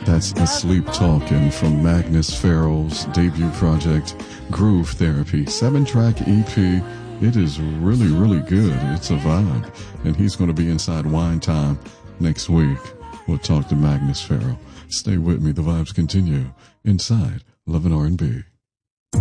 That's Asleep Talking from Magnus Farrell's debut project, Groove Therapy. 7-track EP. It is really, really good. It's a vibe. And he's going to be inside Wine Time next week. We'll talk to Magnus Farrell. Stay with me. The vibes continue inside Love and R&B.